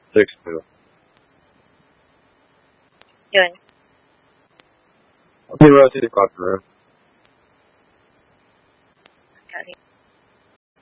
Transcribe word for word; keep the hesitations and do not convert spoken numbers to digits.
six two. Yun. Okay, Rosie, the clock room.